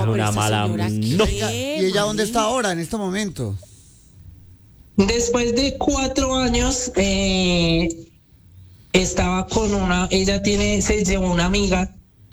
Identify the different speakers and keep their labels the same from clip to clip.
Speaker 1: pero
Speaker 2: una
Speaker 1: esta
Speaker 2: mala.
Speaker 1: señora,
Speaker 2: No.
Speaker 1: ¿qué,
Speaker 3: ¿Y ella dónde está
Speaker 1: Mari?
Speaker 3: ahora, en este momento?
Speaker 4: Después de 4 años, estaba con se llevó una amiga.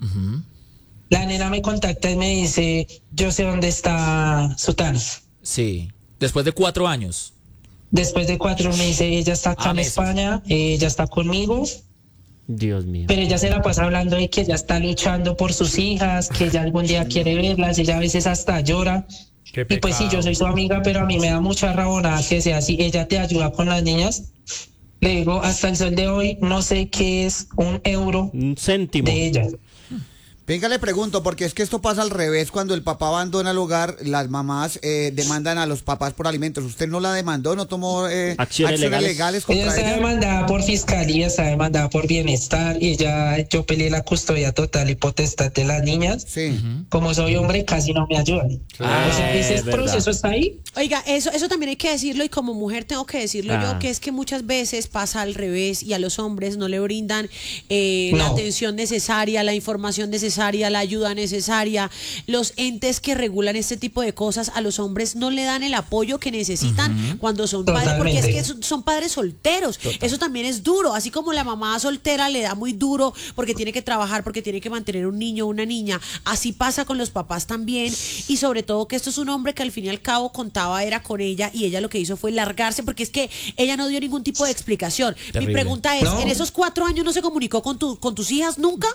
Speaker 4: La nena me contacta y me dice, yo sé dónde está Sutana.
Speaker 5: Sí. Después de 4 años.
Speaker 4: Después de 4 me dice, ella está acá en
Speaker 5: Meses.
Speaker 4: España, ella está conmigo,
Speaker 2: Dios mío.
Speaker 4: pero ella se la pasa hablando de que ella está luchando por sus hijas, que ella algún día quiere verlas, ella a veces hasta llora.
Speaker 6: Qué
Speaker 4: Y pues sí,
Speaker 6: pecado.
Speaker 4: yo soy su amiga, pero a mí me da mucha rabona que sea así. Ella te ayuda con las niñas. Le digo, hasta el sol de hoy, no sé qué es un euro
Speaker 2: Un céntimo.
Speaker 4: de ella.
Speaker 3: Venga, le pregunto, porque es que esto pasa al revés. Cuando el papá abandona el hogar, las mamás demandan a los papás por alimentos. ¿Usted no la demandó, no tomó
Speaker 2: Acciones legales
Speaker 4: Ella
Speaker 3: contra
Speaker 4: está
Speaker 3: ella?
Speaker 4: demandada por fiscalía, está demandada por bienestar y yo peleé la custodia total y potestad de las niñas.
Speaker 3: Sí.
Speaker 4: Como soy hombre, casi no me ayudan.
Speaker 5: Ah,
Speaker 4: O sea, ese
Speaker 2: verdad.
Speaker 4: proceso está ahí.
Speaker 1: Oiga, eso también hay que decirlo y como mujer tengo que decirlo yo, que es que muchas veces pasa al revés y a los hombres no le brindan la
Speaker 4: No.
Speaker 1: atención necesaria, la información necesaria, la ayuda necesaria. Los entes que regulan este tipo de cosas a los hombres no le dan el apoyo que necesitan cuando son padres, porque es que son padres solteros. Eso también es duro, así como la mamá soltera le da muy duro porque tiene que trabajar, porque tiene que mantener un niño o una niña. Así pasa con los papás también y sobre todo que esto es un hombre que al fin y al cabo contaba era con ella y ella lo que hizo fue largarse porque es que ella no dio ningún tipo de explicación.
Speaker 5: Terrible.
Speaker 1: Mi pregunta es,
Speaker 4: No.
Speaker 1: ¿en esos 4 años no se comunicó con tus hijas nunca?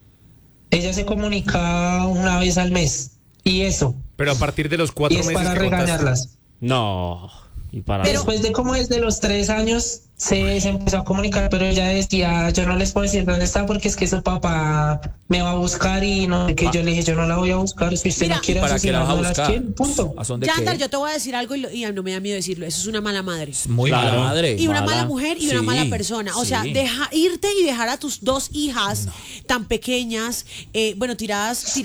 Speaker 4: Ella se comunica una vez al mes y eso.
Speaker 6: Pero a partir de los
Speaker 4: Y
Speaker 6: 4
Speaker 4: es
Speaker 6: meses
Speaker 4: para
Speaker 6: que contaste.
Speaker 4: regañarlas.
Speaker 2: No. Y para.
Speaker 4: Después de como desde los 3 años se empezó a comunicar, pero ella decía, yo no les puedo decir dónde está porque es que su papá me va a buscar y no sé qué. Yo le dije, yo no la voy a buscar, si usted
Speaker 1: Mira,
Speaker 4: no quiere
Speaker 5: ¿Para qué la vas a
Speaker 4: asesinarme, no las
Speaker 5: buscar?
Speaker 4: quiere, punto.
Speaker 5: ¿A son de
Speaker 1: Yandar,
Speaker 5: qué?
Speaker 1: yo te voy a decir algo y no me da miedo decirlo. Eso es una mala madre.
Speaker 5: Muy
Speaker 2: Claro.
Speaker 5: mala madre.
Speaker 1: Y una
Speaker 2: Mala.
Speaker 1: mala mujer y una
Speaker 5: Sí,
Speaker 1: mala persona. O sea,
Speaker 5: sí.
Speaker 1: irte y dejar a tus 2 hijas tan pequeñas, bueno, tiradas.
Speaker 2: Qué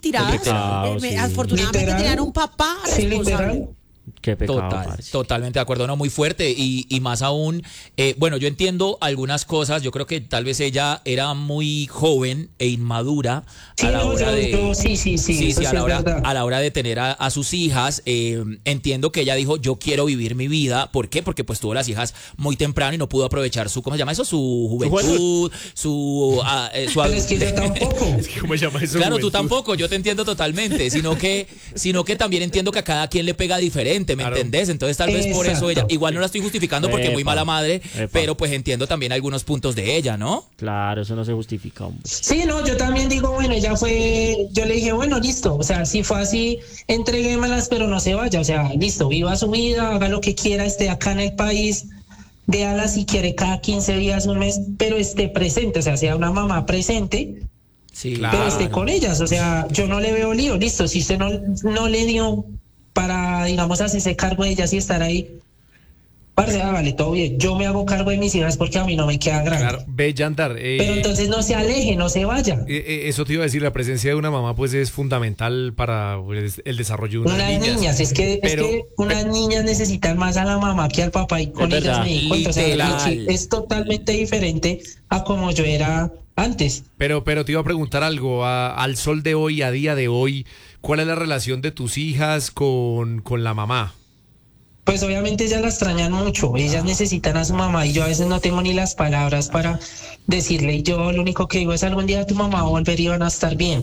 Speaker 2: pecado, sí.
Speaker 1: Afortunadamente
Speaker 4: Literal.
Speaker 1: tenían un papá
Speaker 4: Sí,
Speaker 1: responsable.
Speaker 4: literal.
Speaker 2: Qué pecado,
Speaker 5: Total,
Speaker 2: parce.
Speaker 5: totalmente de acuerdo, no, muy fuerte y más aún, bueno, yo entiendo algunas cosas, yo creo que tal vez ella era muy joven e inmadura
Speaker 4: Sí,
Speaker 5: a la
Speaker 4: no,
Speaker 5: hora de...
Speaker 4: sí, eso
Speaker 5: a
Speaker 4: sí
Speaker 5: la
Speaker 4: es
Speaker 5: hora,
Speaker 4: verdad.
Speaker 5: a la hora de tener a sus hijas, entiendo que ella dijo, yo quiero vivir mi vida, ¿por qué? Porque pues tuvo las hijas muy temprano y no pudo aprovechar su, ¿cómo se llama eso? Su juventud, su
Speaker 4: Pero es que yo tampoco.
Speaker 6: Es que ¿cómo se llama eso?
Speaker 5: Claro, tú
Speaker 6: juventud?
Speaker 5: tampoco, yo te entiendo totalmente, sino que también entiendo que a cada quien le pega diferente, ¿me
Speaker 6: Claro.
Speaker 5: entendés? Entonces tal vez por eso
Speaker 4: Exacto.
Speaker 5: ella, igual no la estoy justificando porque muy
Speaker 2: Epa,
Speaker 5: mala madre,
Speaker 2: epa.
Speaker 5: pero pues entiendo también algunos puntos de ella, ¿no?
Speaker 2: Claro, eso no se justifica, hombre.
Speaker 4: Sí, no, yo también digo, bueno, yo le dije, bueno, listo, o sea, si fue así, entréguemelas, pero no se vaya, o sea, listo, viva su vida, haga lo que quiera, esté acá en el país, véala si quiere cada 15 días, un mes, pero esté presente, o sea una mamá presente,
Speaker 5: Sí,
Speaker 6: Claro.
Speaker 4: pero esté con ellas, o sea, yo no le veo lío, listo, si usted no le dio para, digamos, hacerse cargo de ellas y estar ahí, parce, vale, todo bien, yo me hago cargo de mis hijas porque a mí no me queda grande.
Speaker 6: Claro, ve, Yandar.
Speaker 4: Pero entonces no se aleje, no se vaya.
Speaker 6: Eso te iba a decir, la presencia de una mamá pues es fundamental para pues, el desarrollo de unas
Speaker 4: Unas niñas, es que unas niñas necesitan más a la mamá que al papá y con
Speaker 2: Es
Speaker 4: ellas
Speaker 2: verdad.
Speaker 4: me di cuenta, o sea,
Speaker 5: Literal.
Speaker 4: es totalmente diferente a como yo era antes.
Speaker 6: Pero te iba a preguntar algo, al sol de hoy, a día de hoy, ¿cuál es la relación de tus hijas con la mamá?
Speaker 4: Pues obviamente ellas la extrañan mucho, ellas necesitan a su mamá y yo a veces no tengo ni las palabras para decirle, y yo lo único que digo es algún día tu mamá va a volver y van a estar bien.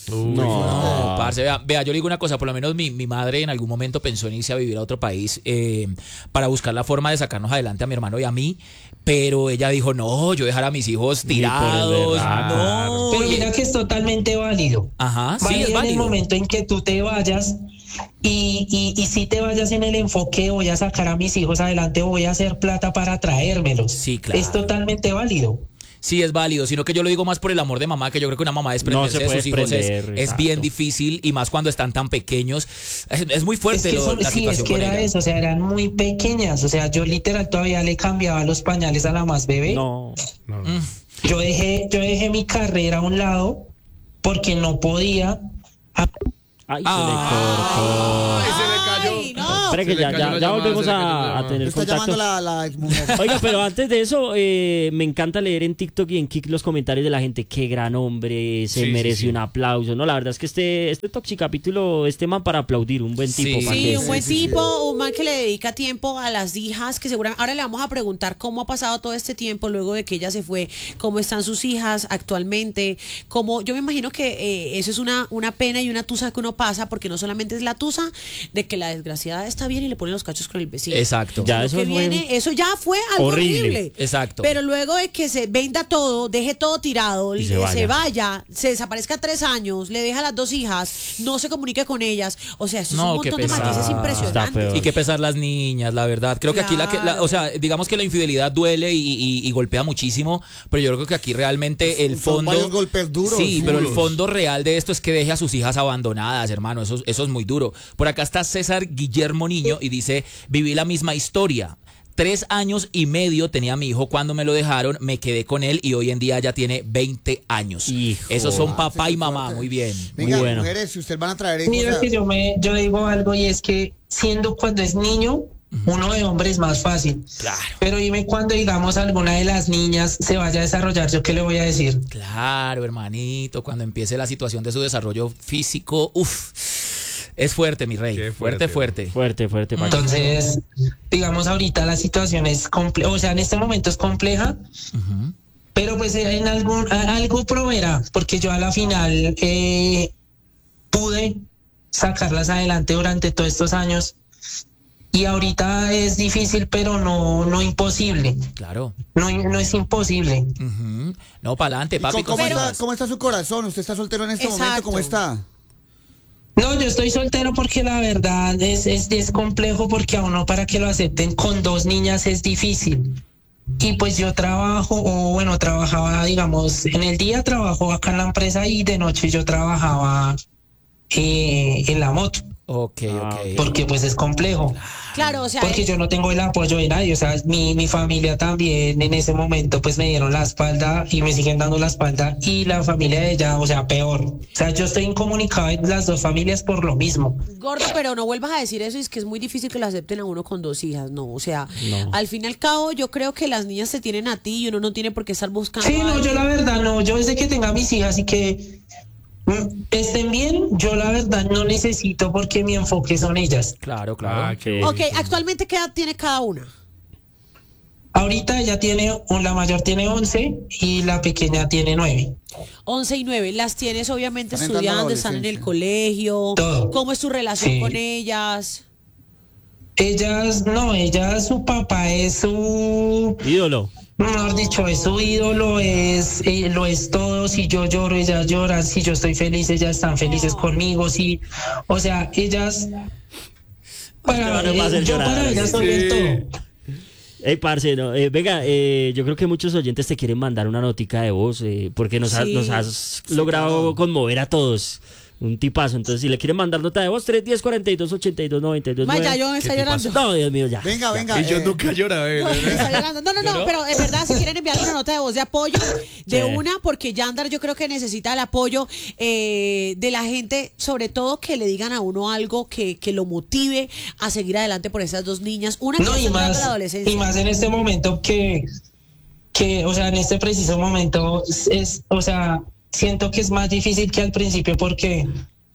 Speaker 5: No, parce, vea, yo le digo una cosa, por lo menos mi madre en algún momento pensó en irse a vivir a otro país para buscar la forma de sacarnos adelante a mi hermano y a mí, pero ella dijo, no, yo dejar a mis hijos tirados,
Speaker 2: verdad.
Speaker 5: no.
Speaker 4: Pero mira que es totalmente válido.
Speaker 5: Ajá, sí,
Speaker 4: Válido
Speaker 5: es
Speaker 4: en el
Speaker 5: válido.
Speaker 4: momento en que tú te vayas y si te vayas en el enfoque voy a sacar a mis hijos adelante, voy a hacer plata para traérmelos.
Speaker 5: Sí, claro.
Speaker 4: Es totalmente válido.
Speaker 5: Sí, es válido, sino que yo lo digo más por el amor de mamá, que yo creo que una mamá desprenderse
Speaker 2: No se
Speaker 5: de
Speaker 2: puede
Speaker 5: sus hijos
Speaker 2: desprender,
Speaker 5: es bien
Speaker 2: exacto.
Speaker 5: difícil y más cuando están tan pequeños. Es muy fuerte
Speaker 4: Es que
Speaker 5: la
Speaker 4: sí, es
Speaker 5: situación
Speaker 4: que
Speaker 5: con
Speaker 4: era
Speaker 5: ella.
Speaker 4: eso, o sea, eran muy pequeñas, o sea, yo literal todavía le cambiaba los pañales a la más bebé.
Speaker 2: No.
Speaker 6: No.
Speaker 4: Yo dejé mi carrera a un lado porque no podía.
Speaker 2: Ay, se le cortó.
Speaker 6: Ay, se le cayó.
Speaker 1: Ay, no.
Speaker 2: espere que
Speaker 6: Se le cayó la
Speaker 2: ya
Speaker 6: llamada,
Speaker 2: volvemos
Speaker 6: se le cayó la
Speaker 2: a
Speaker 6: llamada.
Speaker 2: tener
Speaker 3: Está llamando
Speaker 2: contacto.
Speaker 3: la exmujer.
Speaker 2: Oiga, pero antes de eso, me encanta leer en TikTok y en Kik los comentarios de la gente. Qué gran hombre, se
Speaker 6: Sí,
Speaker 2: merece
Speaker 6: sí.
Speaker 2: un aplauso. No, la verdad es que este Toxicapítulo, este man para aplaudir, un buen tipo.
Speaker 5: Sí.
Speaker 2: ¿pa'
Speaker 1: Sí,
Speaker 2: qué?
Speaker 1: un buen tipo, un man que le dedica tiempo a las hijas, que seguramente ahora le vamos a preguntar cómo ha pasado todo este tiempo luego de que ella se fue, cómo están sus hijas actualmente, cómo yo me imagino que eso es una pena y una tusa que uno pasa, porque no solamente es la tusa de que la desgraciada está bien y le pone los cachos con el vecino.
Speaker 5: Exacto.
Speaker 2: Ya,
Speaker 1: Lo
Speaker 2: eso
Speaker 1: que
Speaker 2: fue
Speaker 1: viene, eso ya fue algo
Speaker 2: horrible.
Speaker 1: horrible.
Speaker 5: Exacto.
Speaker 1: Pero luego de que se venda todo, deje todo tirado,
Speaker 2: Y
Speaker 1: se vaya, se desaparezca 3 años, le deja a las 2 hijas, no se comunique con ellas. O sea, esto es un
Speaker 5: No, qué
Speaker 1: montón de matices
Speaker 5: pesar.
Speaker 1: impresionantes.
Speaker 2: Está peor.
Speaker 5: Y qué pesar las niñas, la verdad. Creo que aquí o sea, digamos que la infidelidad duele y golpea muchísimo, pero yo creo que aquí realmente el
Speaker 3: Son
Speaker 5: fondo.
Speaker 3: varios golpes duros.
Speaker 5: Sí, pero el
Speaker 3: duros.
Speaker 5: fondo real de esto es que deje a sus hijas abandonadas, hermano. Eso es muy duro. Por acá está César Guillermo Niño y dice: viví la misma historia. 3 años y medio tenía mi hijo cuando me lo dejaron, me quedé con él y hoy en día ya tiene 20 años.
Speaker 2: Hijo.
Speaker 5: Esos son papá y mamá, muy bien.
Speaker 3: Venga,
Speaker 2: bueno.
Speaker 3: mujeres, si ustedes van a traer hijos,
Speaker 4: Mira
Speaker 3: o sea,
Speaker 4: que yo digo algo y es que siendo cuando es niño, uno de hombre es más fácil.
Speaker 5: Claro.
Speaker 4: Pero dime cuando, digamos, alguna de las niñas se vaya a desarrollar, ¿yo qué le voy a decir?
Speaker 5: Claro, hermanito, cuando empiece la situación de su desarrollo físico, es fuerte, mi rey.
Speaker 6: Qué
Speaker 5: Fuerte,
Speaker 6: fuerte.
Speaker 5: fuerte.
Speaker 2: Fuerte, Pacho.
Speaker 4: Entonces, digamos, ahorita la situación es compleja, o sea, en este momento es compleja,
Speaker 5: Ujú.
Speaker 4: pero pues en algo proveerá, porque yo a la final pude sacarlas adelante durante todos estos años. Y ahorita es difícil, pero no imposible.
Speaker 5: Claro.
Speaker 4: No es imposible.
Speaker 5: Ujú. No, para adelante,
Speaker 3: ¿y
Speaker 5: papi.
Speaker 3: ¿cómo está su corazón? ¿Usted está soltero en este momento? ¿Cómo
Speaker 1: Exacto.
Speaker 3: está?
Speaker 4: No, yo estoy soltero porque la verdad es complejo, porque a uno para que lo acepten con 2 niñas es difícil. Y pues yo trabajaba, digamos, en el día trabajo acá en la empresa y de noche yo trabajaba en la moto,
Speaker 5: Ok.
Speaker 4: porque pues es complejo.
Speaker 1: Claro, o sea,
Speaker 4: Porque yo no tengo el apoyo de nadie, o sea, mi familia también en ese momento pues me dieron la espalda y me siguen dando la espalda, y la familia de ella, o sea, peor. O sea, yo estoy incomunicado en las 2 familias por lo mismo.
Speaker 1: gordo, pero no vuelvas a decir eso, es que es muy difícil que lo acepten a uno con 2 hijas, no, o sea,
Speaker 2: No.
Speaker 1: al fin y al cabo yo creo que las niñas te tienen a ti y uno no tiene por qué estar buscando.
Speaker 4: Sí, no,
Speaker 1: algo.
Speaker 4: yo la verdad no, yo desde que tenga mis hijas y que estén bien, yo la verdad no necesito, porque mi enfoque son ellas.
Speaker 5: Claro.
Speaker 6: Ah, qué
Speaker 1: Ok,
Speaker 6: bonito.
Speaker 1: actualmente ¿qué edad tiene cada una?
Speaker 4: Ahorita ella la mayor tiene 11 y la pequeña tiene 9.
Speaker 1: 11 y 9, las tienes obviamente
Speaker 3: Están entrando a la
Speaker 1: estudiando, están en el
Speaker 3: adolescencia.
Speaker 1: colegio.
Speaker 4: Todo.
Speaker 1: ¿Cómo es tu relación
Speaker 4: Sí.
Speaker 1: con ellas?
Speaker 4: Ellas, su papá es su...
Speaker 2: Ídolo.
Speaker 4: Mejor dicho, es su ídolo, lo es todo. Si yo lloro, ellas lloran. Si yo estoy feliz, ellas están felices conmigo. Sí, o sea, ellas.
Speaker 2: van a hacer
Speaker 4: Yo
Speaker 2: llorar,
Speaker 4: para ellas soy el todo.
Speaker 2: Ey, parce, no, venga, yo creo que muchos oyentes te quieren mandar una notica de voz, porque nos
Speaker 1: Sí.
Speaker 2: has logrado conmover a todos. Un tipazo. Entonces, si le quieren mandar nota de voz, 310-42-82-92.
Speaker 1: Vaya, yo me
Speaker 6: ¿Qué
Speaker 1: está llorando.
Speaker 2: No, Dios mío, ya.
Speaker 3: Venga, venga.
Speaker 6: Y yo nunca lloro,
Speaker 1: No, me está llorando. No, pero es verdad, si quieren enviar una nota de voz de apoyo, de
Speaker 2: Sí.
Speaker 1: una, porque Yandar yo creo que necesita el apoyo de la gente, sobre todo que le digan a uno algo que lo motive a seguir adelante por esas 2 niñas. Una que
Speaker 4: No,
Speaker 1: está
Speaker 4: y
Speaker 1: entrando a
Speaker 4: más,
Speaker 1: la adolescencia.
Speaker 4: y más en este momento que, o sea, en este preciso momento o sea, siento que es más difícil que al principio, porque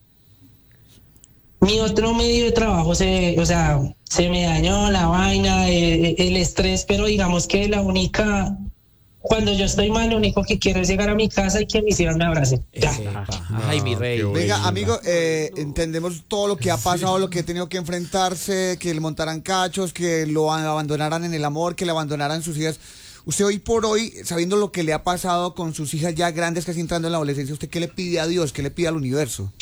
Speaker 4: mi otro medio de trabajo se me dañó la vaina, el estrés, pero digamos que cuando yo estoy mal, lo único que quiero es llegar a mi casa y que mis hijos me abracen. Ya.
Speaker 5: Ay, mi rey.
Speaker 6: qué bueno.
Speaker 3: Venga, amigo, entendemos todo lo que ha pasado, lo que ha tenido que enfrentarse, que le montaran cachos, que lo abandonaran en el amor, que le abandonaran sus hijas. Usted hoy por hoy, sabiendo lo que le ha pasado con sus hijas ya grandes, casi entrando en la adolescencia, ¿usted qué le pide a Dios? ¿Qué le pide al universo?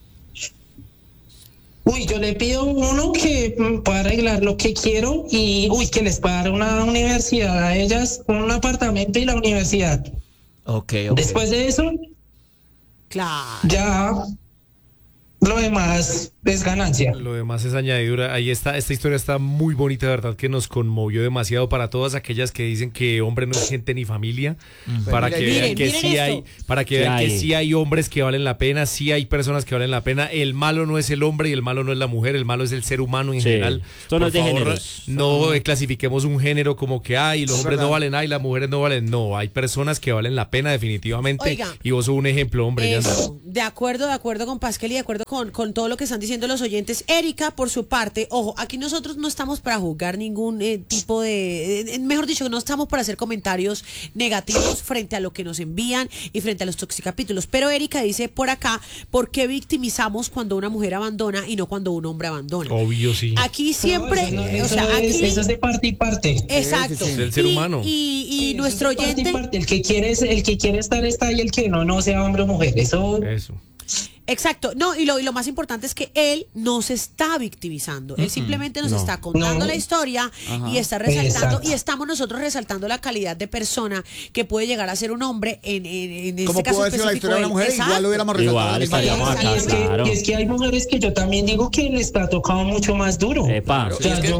Speaker 4: Uy, yo le pido uno que pueda arreglar lo que quiero y que les pueda dar una universidad a ellas, un apartamento y la universidad.
Speaker 5: Ok.
Speaker 4: Después de eso,
Speaker 1: Claro.
Speaker 4: ya Lo demás es ganancia.
Speaker 6: Lo demás es añadidura. Ahí está, esta historia está muy bonita, de verdad, que nos conmovió demasiado para todas aquellas que dicen que hombre no es gente ni familia, para que vean que
Speaker 1: miren
Speaker 6: sí
Speaker 1: esto.
Speaker 6: hay, para que vean que sí hay hombres que valen la pena, sí hay personas que valen la pena. El malo no es el hombre y el malo no es la mujer, el malo es el ser humano en
Speaker 2: Sí.
Speaker 6: general.
Speaker 2: Esto no es de
Speaker 6: Por favor,
Speaker 2: géneros.
Speaker 6: no clasifiquemos un género como que los hombres no valen, las mujeres no valen. No, hay personas que valen la pena definitivamente.
Speaker 1: Oiga.
Speaker 6: Y vos sos un ejemplo, hombre. Yandar.
Speaker 1: Eso, de acuerdo con Pascal y de acuerdo con todo lo que están diciendo los oyentes. Erika, por su parte, ojo, aquí nosotros no estamos para juzgar ningún tipo mejor dicho, no estamos para hacer comentarios negativos frente a lo que nos envían y frente a los toxicapítulos. Pero Erika dice por acá, ¿por qué victimizamos cuando una mujer abandona y no cuando un hombre abandona?
Speaker 6: Obvio, sí.
Speaker 1: Aquí siempre,
Speaker 4: No,
Speaker 1: aquí,
Speaker 4: eso es de parte y parte.
Speaker 1: exacto.
Speaker 3: Sí, sí, sí.
Speaker 6: Del ser humano.
Speaker 1: Y nuestro
Speaker 4: Eso es de parte y
Speaker 1: oyente,
Speaker 4: parte. El que quiere estar está y el que no sea hombre o mujer. Eso.
Speaker 1: exacto, no, y lo más importante es que él no se está victimizando, él simplemente nos está contando
Speaker 4: No.
Speaker 1: la historia y está resaltando,
Speaker 4: Exacto.
Speaker 1: y estamos nosotros resaltando la calidad de persona que puede llegar a ser un hombre en
Speaker 3: Como
Speaker 1: este caso
Speaker 3: pudo haber sido la
Speaker 1: específico
Speaker 3: historia de una
Speaker 1: él.
Speaker 3: mujer, igual
Speaker 1: Exacto.
Speaker 3: lo hubiéramos resaltado.
Speaker 2: Igual
Speaker 3: la misma
Speaker 2: estaríamos
Speaker 3: manera.
Speaker 2: acá.
Speaker 4: Y es, que,
Speaker 2: claro.
Speaker 4: y es que hay mujeres que yo también digo que les está tocado mucho más duro.
Speaker 2: Epa.
Speaker 4: O sea,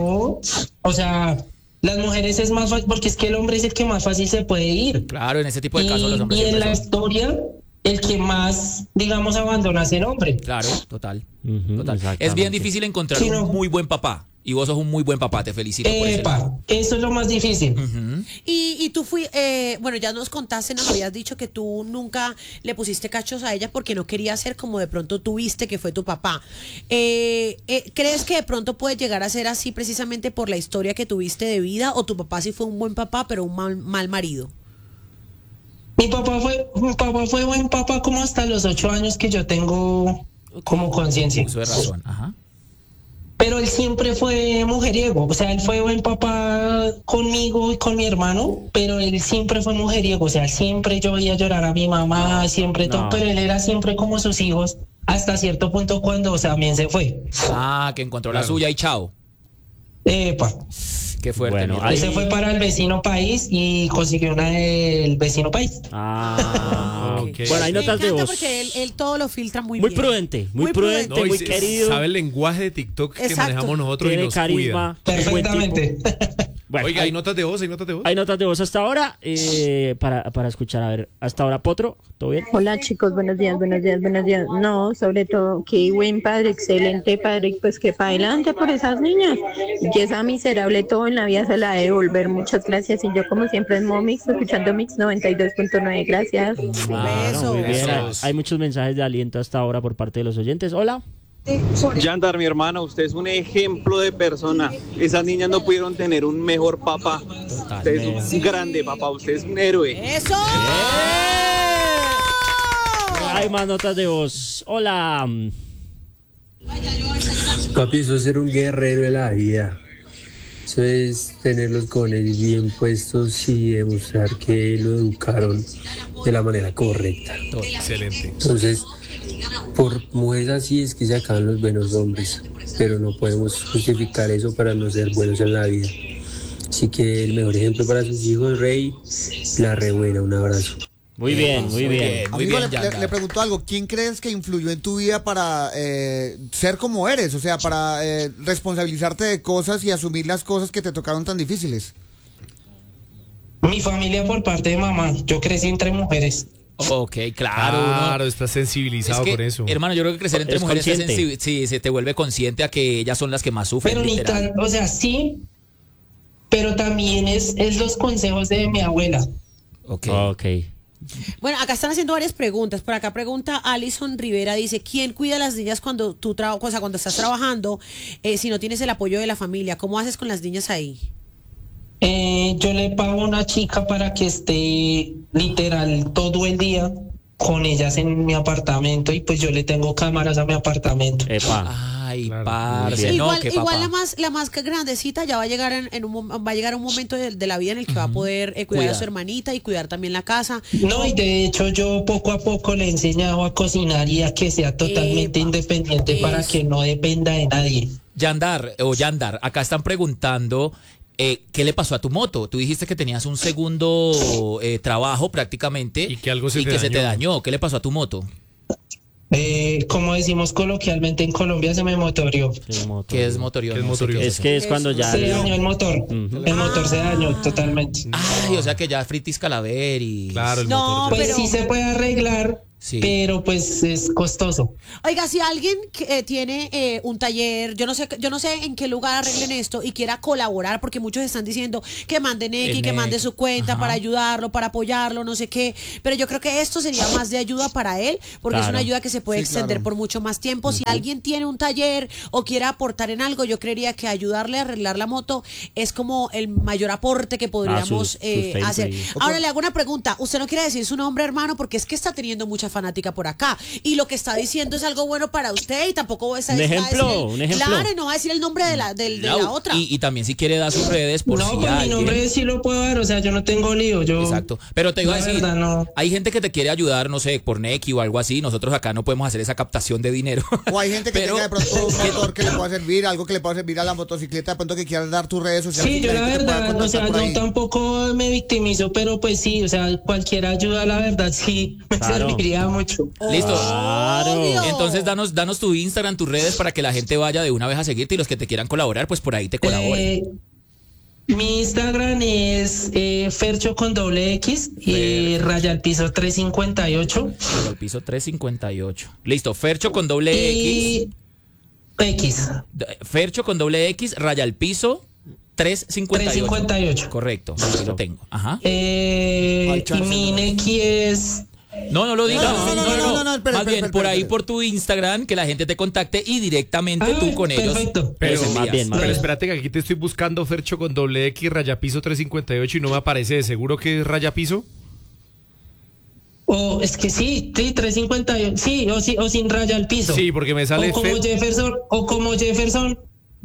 Speaker 4: las mujeres es más fácil, porque es que el hombre es el que más fácil se puede ir.
Speaker 5: Claro, en ese tipo de casos los hombres
Speaker 4: Y en
Speaker 5: siempre
Speaker 4: la
Speaker 5: son.
Speaker 4: historia, el que más, digamos, abandona es el hombre.
Speaker 5: Claro, total.
Speaker 2: Ujú,
Speaker 5: Total. Es
Speaker 2: exactamente.
Speaker 5: bien difícil encontrar
Speaker 4: Sí, no.
Speaker 5: un muy buen papá. Y vos sos un muy buen papá, te felicito por ese lado.
Speaker 4: Epa, eso es lo más difícil.
Speaker 1: Y tú bueno, ya nos contaste, nos habías dicho que tú nunca le pusiste cachos a ella porque no quería ser como de pronto tuviste que fue tu papá. ¿Crees que de pronto puede llegar a ser así precisamente por la historia que tuviste de vida o tu papá sí fue un buen papá pero un mal marido?
Speaker 4: Mi papá fue buen papá como hasta los 8 años que yo tengo como conciencia.
Speaker 5: Eso es razón. Ajá.
Speaker 4: Pero él siempre fue mujeriego, o sea, él fue buen papá conmigo y con mi hermano, pero él siempre fue mujeriego, o sea, siempre yo veía llorar a mi mamá, siempre todo, pero él era siempre como sus hijos, hasta cierto punto cuando también se fue.
Speaker 5: Ah, que encontró la suya y chao.
Speaker 4: Epa,
Speaker 5: Qué fuerte.
Speaker 2: Bueno,
Speaker 5: mira.
Speaker 2: ahí-
Speaker 4: él se fue para el vecino país y consiguió una del vecino país.
Speaker 2: Ah,
Speaker 6: Ok.
Speaker 2: ok. Bueno, hay
Speaker 1: Me
Speaker 2: notas de
Speaker 1: encanta
Speaker 2: voz.
Speaker 1: porque él todo lo filtra muy
Speaker 2: Muy
Speaker 1: bien.
Speaker 2: prudente, muy prudente.
Speaker 6: No, y
Speaker 2: muy
Speaker 6: se-
Speaker 2: querido.
Speaker 6: sabe el lenguaje de TikTok que
Speaker 1: Exacto.
Speaker 6: manejamos nosotros y
Speaker 2: Tiene
Speaker 6: nos
Speaker 2: carisma.
Speaker 6: cuida.
Speaker 2: es buen tipo.
Speaker 4: Perfectamente.
Speaker 2: Bueno,
Speaker 6: Oiga, hay notas de voz, hay notas de voz.
Speaker 2: hay notas de voz hasta ahora para escuchar. A ver, hasta ahora, Potro, ¿todo bien?
Speaker 7: Hola chicos, buenos días, buenos días, buenos días. No, sobre todo, qué buen padre, excelente padre, pues que para adelante por esas niñas. Y esa miserable todo en la vida se la ha de devolver. Muchas gracias. Y yo como siempre en Momix, escuchando Mix 92.9, gracias.
Speaker 2: Claro, muy bien.
Speaker 5: Eso.
Speaker 2: Hay muchos mensajes de aliento hasta ahora por parte de los oyentes. Hola.
Speaker 8: Yandar, mi hermana, usted es un ejemplo de persona. Esas niñas no pudieron tener un mejor papá. Usted es un grande papá, usted es un héroe.
Speaker 1: ¡Eso!
Speaker 2: Hay más notas de voz. Hola.
Speaker 9: Papi, eso es ser un guerrero de la vida. Eso es tener los cojones bien puestos y demostrar que lo educaron de la manera correcta.
Speaker 6: Excelente.
Speaker 9: Entonces, por mujeres así es que se acaban los buenos hombres, pero no podemos justificar eso para no ser buenos en la vida. Así que el mejor ejemplo para sus hijos, Rey, la re buena, un abrazo.
Speaker 2: Muy bien, muy bien.
Speaker 5: Muy
Speaker 3: Amigo,
Speaker 5: bien, Yandar.
Speaker 3: le pregunto algo. ¿Quién crees que influyó en tu vida para ser como eres? O sea, para responsabilizarte de cosas y asumir las cosas que te tocaron tan difíciles.
Speaker 4: Mi familia por parte de mamá, yo crecí entre mujeres.
Speaker 5: Ok, claro.
Speaker 6: Claro,
Speaker 5: uno-
Speaker 6: estás sensibilizado
Speaker 5: es que,
Speaker 6: con eso.
Speaker 5: hermano, yo creo que crecer entre
Speaker 2: Es
Speaker 5: mujeres
Speaker 2: consciente.
Speaker 5: sí, se te vuelve consciente a que ellas son las que más sufren.
Speaker 4: Pero ni
Speaker 5: literal.
Speaker 4: tan, o sea, sí, pero también es los consejos de mi abuela.
Speaker 5: Ok.
Speaker 2: Ok.
Speaker 1: Bueno, acá están haciendo varias preguntas. Por acá pregunta Alison Rivera, dice, ¿quién cuida a las niñas cuando cuando estás trabajando, si no tienes el apoyo de la familia? ¿Cómo haces con las niñas ahí?
Speaker 4: Yo le pago a una chica para que esté literal todo el día con ellas en mi apartamento y pues yo le tengo cámaras a mi apartamento.
Speaker 2: Epa.
Speaker 5: Ay,
Speaker 6: Claro,
Speaker 5: parce,
Speaker 2: muy bien.
Speaker 5: no,
Speaker 1: igual
Speaker 5: qué
Speaker 1: igual
Speaker 5: papá.
Speaker 1: la más grandecita ya va a llegar va a llegar un momento de la vida en el que va a poder cuidar a
Speaker 5: Cuidar.
Speaker 1: su hermanita y cuidar también la casa.
Speaker 4: No, y de hecho yo poco a poco le he enseñado a cocinar y a que sea totalmente
Speaker 1: Epa,
Speaker 4: independiente para
Speaker 1: eso.
Speaker 4: que no dependa de nadie.
Speaker 5: Yandar, acá están preguntando qué le pasó a tu moto. Tú dijiste que tenías un segundo trabajo prácticamente
Speaker 6: Y que algo se te
Speaker 5: se te
Speaker 6: dañó.
Speaker 5: dañó. ¿Qué le pasó a tu moto?
Speaker 4: Como decimos coloquialmente en Colombia, se me motorió.
Speaker 5: ¿Qué es motorió?
Speaker 6: ¿Qué es motorió?
Speaker 2: Es que es cuando ya...
Speaker 4: Se dañó el motor. El motor se dañó totalmente.
Speaker 5: Ay, o sea que ya fritis Calaver y...
Speaker 6: Claro, el
Speaker 1: No,
Speaker 6: motor.
Speaker 4: Pues sí se puede arreglar,
Speaker 5: Sí.
Speaker 4: pero pues es costoso.
Speaker 1: Oiga, si alguien que tiene un taller, yo no sé en qué lugar arreglen esto y quiera colaborar, porque muchos están diciendo que manden X, que mande su cuenta para ayudarlo, para apoyarlo, no sé qué, pero yo creo que esto sería más de ayuda para él, porque es una ayuda que se puede extender por mucho más tiempo. Si alguien tiene un taller o quiere aportar en algo, yo creería que ayudarle a arreglar la moto es como el mayor aporte que podríamos hacer. Ahora le hago una pregunta, usted no quiere decir su nombre, hermano, porque es que está teniendo mucha fanática por acá y lo que está diciendo es algo bueno para usted y tampoco va a
Speaker 2: Un ejemplo.
Speaker 1: Claro, no va a decir el nombre de la otra.
Speaker 5: Y también si quiere dar sus redes por
Speaker 4: No,
Speaker 5: si
Speaker 4: pues mi
Speaker 5: alguien...
Speaker 4: nombre sí lo puedo dar, o sea, yo no tengo lío.
Speaker 5: Exacto. Pero te iba a
Speaker 4: La
Speaker 5: decir,
Speaker 4: verdad, no.
Speaker 5: hay gente que te quiere ayudar, no sé, por Nequi o algo así. Nosotros acá no podemos hacer esa captación de dinero.
Speaker 3: O hay gente que tenga de pronto un motor que le pueda servir, algo que le pueda servir a la motocicleta, de pronto que quieras dar tus redes sociales.
Speaker 4: Sí, yo la verdad, o sea, yo tampoco me victimizo, pero pues sí, o sea, cualquier ayuda, la verdad, sí me serviría mucho.
Speaker 5: Listo.
Speaker 2: Claro.
Speaker 5: Entonces danos tu Instagram, tus redes para que la gente vaya de una vez a seguirte y los que te quieran colaborar, pues por ahí te colaboren.
Speaker 4: Mi Instagram es Fercho con doble X y raya al piso 358.
Speaker 5: Al piso 358. Listo, Fercho con doble
Speaker 4: y X.
Speaker 5: Fercho con doble X, raya al piso 358. Correcto, aquí lo tengo. Ajá.
Speaker 4: Y mi Nequi es...
Speaker 5: No lo digas.
Speaker 3: No,
Speaker 5: Más bien, por ahí por tu Instagram, que la gente te contacte y directamente tú con ellos.
Speaker 4: Perfecto.
Speaker 6: Pero,
Speaker 2: más bien.
Speaker 6: pero espérate que aquí te estoy buscando Fercho con doble X, rayapiso 358 y no me aparece. ¿Seguro que es rayapiso?
Speaker 4: O es que sí, 358. Sí, o sin raya al piso.
Speaker 6: Sí, porque me sale...
Speaker 4: O como Jefferson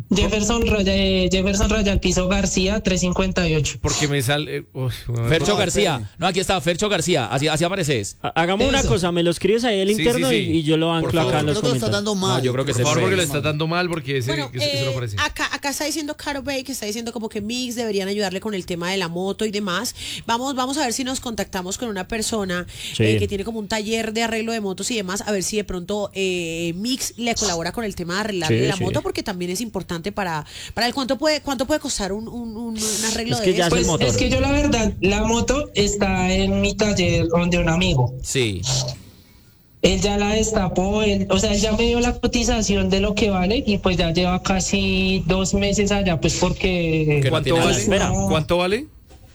Speaker 4: Raya al piso García 358.
Speaker 6: Porque me sale...
Speaker 5: Fercho García. No, aquí está, Fercho García. Así apareces.
Speaker 2: Hagamos una cosa, me lo escribes ahí el interno
Speaker 6: sí.
Speaker 2: y yo lo anclo acá en los
Speaker 3: Creo que lo estás
Speaker 2: comentarios.
Speaker 3: dando mal.
Speaker 5: No, yo creo que
Speaker 6: Por favor, porque lo estás dando mal porque ese no aparece.
Speaker 1: Acá está diciendo Caro Bay, que está diciendo como que Mix deberían ayudarle con el tema de la moto y demás. Vamos a ver si nos contactamos con una persona que tiene como un taller de arreglo de motos y demás, a ver si de pronto Mix le colabora con el tema de arreglarle la moto, porque también es importante para él. ¿Cuánto puede costar un arreglo de eso?
Speaker 4: Pues es que yo la verdad, la moto está en mi taller donde un amigo.
Speaker 5: Sí.
Speaker 4: Él ya la destapó, él ya me dio la cotización de lo que vale y pues ya lleva casi 2 meses allá, pues porque...
Speaker 6: ¿Cuánto vale?
Speaker 2: Espera.
Speaker 6: ¿Cuánto vale?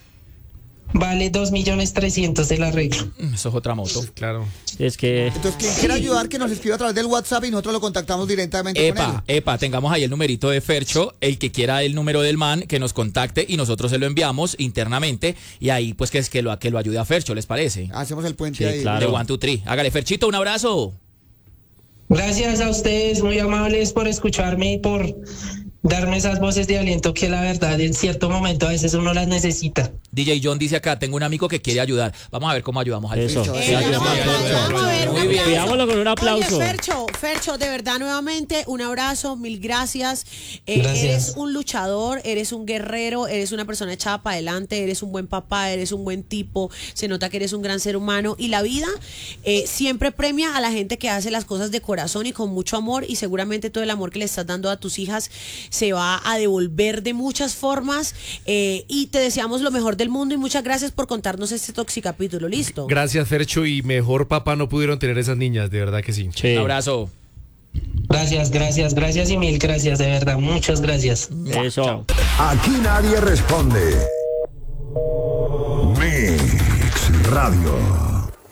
Speaker 4: Vale 2.300.000 el arreglo.
Speaker 5: Eso es otra moto.
Speaker 6: Claro.
Speaker 2: Es que...
Speaker 3: Entonces, quien quiera ayudar, que nos escriba a través del WhatsApp y nosotros lo contactamos directamente con él.
Speaker 5: Tengamos ahí el numerito de Fercho, el que quiera el número del man, que nos contacte y nosotros se lo enviamos internamente y ahí pues que lo ayude a Fercho, ¿les parece?
Speaker 3: Hacemos el puente
Speaker 2: Sí,
Speaker 3: ahí.
Speaker 2: claro.
Speaker 5: De 1, 2, 3. Hágale, Ferchito, un abrazo.
Speaker 4: Gracias a ustedes, muy amables por escucharme y por darme esas voces de aliento que la verdad en cierto momento a veces uno las necesita.
Speaker 5: DJ John dice acá, tengo un amigo que quiere ayudar. Vamos a ver cómo ayudamos al
Speaker 2: Eso.
Speaker 5: Fercho.
Speaker 2: Sí, ayudamos a todos.
Speaker 1: Vamos a ver,
Speaker 5: Muy bien.
Speaker 2: Pidámoslo con un aplauso.
Speaker 1: Oye, Fercho, de verdad, nuevamente, un abrazo, mil gracias.
Speaker 4: Gracias.
Speaker 1: Eres un luchador, eres un guerrero, eres una persona echada para adelante, eres un buen papá, eres un buen tipo, se nota que eres un gran ser humano y la vida siempre premia a la gente que hace las cosas de corazón y con mucho amor, y seguramente todo el amor que le estás dando a tus hijas se va a devolver de muchas formas, y te deseamos lo mejor del mundo y muchas gracias por contarnos este toxicapítulo. ¿Listo?
Speaker 6: Gracias, Fercho, y mejor papá no pudieron tener esas niñas, de verdad que sí.
Speaker 2: Sí.
Speaker 5: Un abrazo.
Speaker 4: Gracias y mil gracias, de verdad, muchas gracias.
Speaker 2: Eso.
Speaker 10: Aquí nadie responde. Mix Radio.